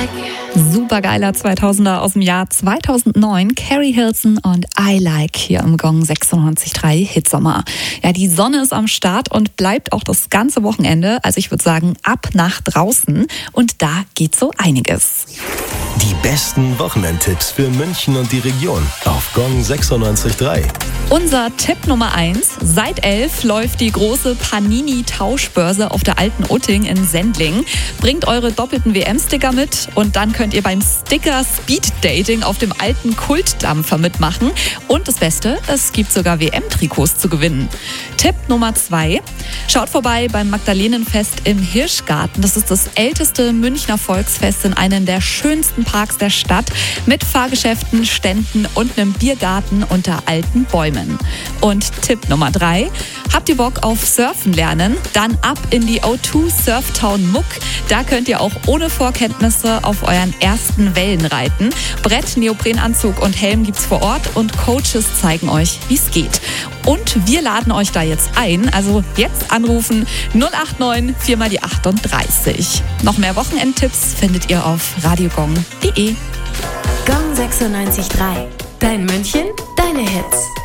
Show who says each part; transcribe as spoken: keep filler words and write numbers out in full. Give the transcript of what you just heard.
Speaker 1: Supergeiler zweitausender aus dem Jahr zweitausendneun. Carrie Hilson und I Like hier im Gong sechsundneunzig Komma drei Hitsommer. Ja, die Sonne ist am Start und bleibt auch das ganze Wochenende. Also ich würde sagen, ab nach draußen. Und da geht so einiges.
Speaker 2: Die besten Wochenendtipps für München und die Region auf Gong sechsundneunzig Komma drei.
Speaker 1: Unser Tipp Nummer eins. Seit elf läuft die große Panini-Tauschbörse auf der Alten Utting in Sendling. Bringt eure doppelten W M-Sticker mit und dann könnt ihr beim Sticker-Speed-Dating auf dem alten Kultdampfer mitmachen. Und das Beste, es gibt sogar W M-Trikots zu gewinnen. Tipp Nummer zwei. Schaut vorbei beim Magdalenenfest im Hirschgarten. Das ist das älteste Münchner Volksfest in einem der schönsten Parks der Stadt mit Fahrgeschäften, Ständen und einem Biergarten unter alten Bäumen. Und Tipp Nummer drei. Habt ihr Bock auf Surfen lernen? Dann ab in die O zwei Surftown Muck. Da könnt ihr auch ohne Vorkenntnisse auf euren ersten Wellen reiten. Brett, Neoprenanzug und Helm gibt's vor Ort und Coaches zeigen euch, wie es geht. Und wir laden euch da jetzt ein. Also jetzt anrufen null acht neun vier mal die achtunddreißig. Noch mehr Wochenendtipps findet ihr auf radiogong punkt de.
Speaker 3: Gong sechsundneunzig Komma drei. Dein München, deine Hits.